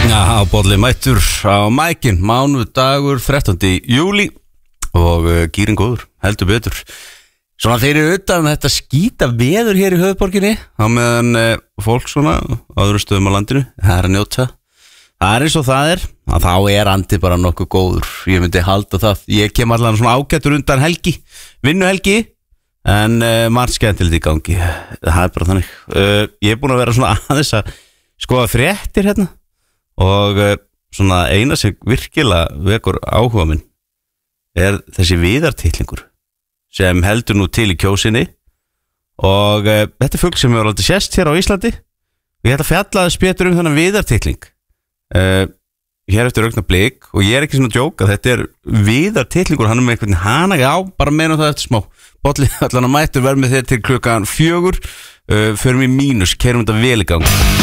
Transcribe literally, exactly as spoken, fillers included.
Já, Bolli mættur á mækin, mánudagur þrettánda júlí og uh, gýrin góður, heldur betur. Svona þeir eru utan þetta skýta veður hér í höfuðborginni á meðan uh, fólk svona á öðrum stöðum á landinu, það er að njóta. Það er eins og það er, að þá er andið bara nokkuð góður. Ég myndi halda það, ég kem allan svona ágættur undan helgi, vinnuhelgi, en uh, margt skemmtilegt í gangi. Það er bara þannig. Uh, ég er búin að vera svona aðeins að skoða fréttir hérna. Og svona eina sem virkilega vekur áhuga minn er þessi viðartitlingur sem heldur nú til í Kjósinni og uh, þetta er fugl sem hefur aldrei sést hér á Íslandi og ég ætla að fjalla aðeins betur um þennan viðartitling uh, hér eftir augnablik og ég er ekki svona að djóka, þetta er viðartitlingur, hann er með einhvern hana, já, bara meina það eftir smá. Bolli allan að mættur verð með þér til klukkan fjögur, uh, förum í mínus, keyrum þetta vel í gang.